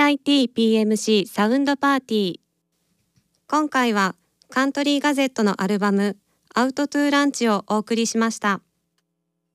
KITPMC サウンドパーティー。今回はカントリーガゼットのアルバムアウトトゥーランチをお送りしました。